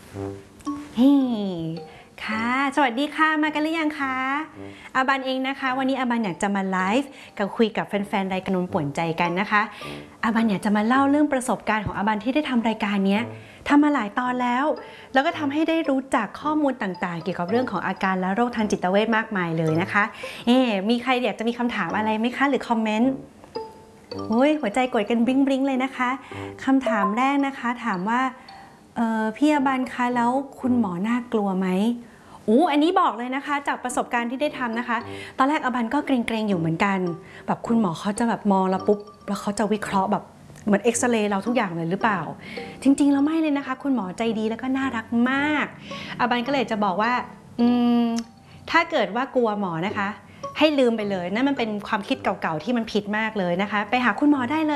ค่ะสวัสดีค่ะมากันหรือยังคะอาบันเองนะคะวันนี้อาบันอยากจะมาไลฟ์กับคุยกับแฟนๆรายการนนป่วนใจกันนะคะอาบันอยากจะมาเล่าเรื่องประสบการณ์ของอาบันที่ได้ทำรายการนี้ทำมาหลายตอนแล้วก็ทำให้ได้รู้จักข้อมูลต่างๆเกี่ยวกับเรื่องของอาการและโรคทางจิตเวชมากมายเลยนะคะมีใครอยากจะมีคำถามอะไรไหมคะหรือคอมเมนต์หัวใจกดกันบริ้งๆเลยนะคะคำถามแรกนะคะถามว่าพี่อาบันคะแล้วคุณหมอน่ากลัวไหมอันนี้บอกเลยนะคะจากประสบการณ์ที่ได้ทำนะคะตอนแรกอาบันก็เกรงๆอยู่เหมือนกันแบบคุณหมอเขาจะแบบมองเราปุ๊บแล้วเขาจะวิเคราะห์แบบเหมือนเอ็กซเรย์เราทุกอย่างเลยหรือเปล่าจริงๆแล้วไม่เลยนะคะคุณหมอใจดีแล้วก็น่ารักมากอาบันก็เลยจะบอกว่าถ้าเกิดว่ากลัวหมอนะคะให้ลืมไปเลยนั่นมันเป็นความคิดเก่าๆที่มันผิดมากเลยนะคะไปหาคุณหมอได้เลย